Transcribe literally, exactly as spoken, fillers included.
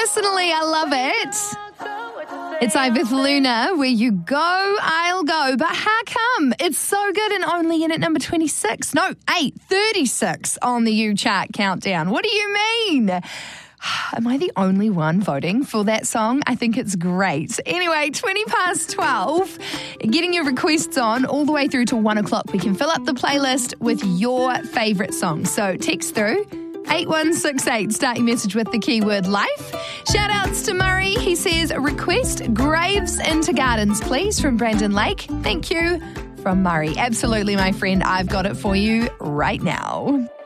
Personally, I love it. It's I with Luna, Where You Go, I'll Go. But how come it's so good and only in at number twenty-six? No, eight, thirty-six on the U Chart countdown. What do you mean? Am I the only one voting for that song? I think it's great. Anyway, twenty past twelve, getting your requests on all the way through to one o'clock. We can fill up the playlist with your favourite songs. So text through eight one six eight. Start your message with the keyword life. Shout outs to Murray. He says, request Graves into Gardens, please, from Brandon Lake. Thank you from Murray. Absolutely, my friend. I've got it for you right now.